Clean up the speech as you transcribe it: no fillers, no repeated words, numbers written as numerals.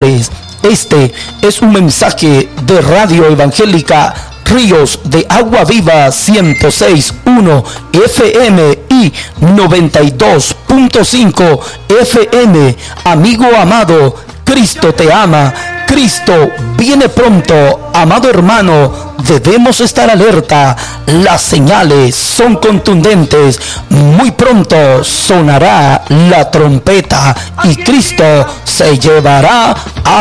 Este es un mensaje de Radio Evangélica Ríos de Agua Viva 106.1 FM y 92.5 FM. Amigo amado, Cristo te ama, Cristo viene pronto. Amado hermano, debemos estar alerta. Las señales son contundentes. Muy pronto sonará la trompeta y Cristo se llevará a